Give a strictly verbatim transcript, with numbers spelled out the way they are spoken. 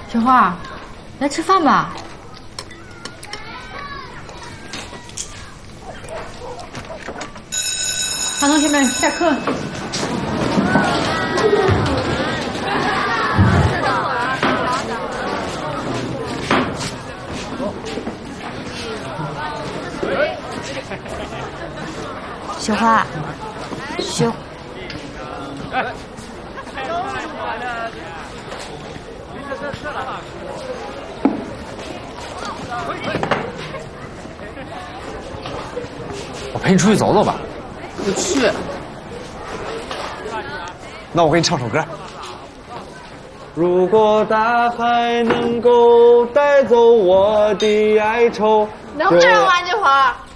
小花，来吃饭吧。好，同学们，下课。 小花，小。 我陪你出去走走吧。 不去。 那我给你唱首歌。 如果大海能够带走我的哀愁， 能不能玩这会儿？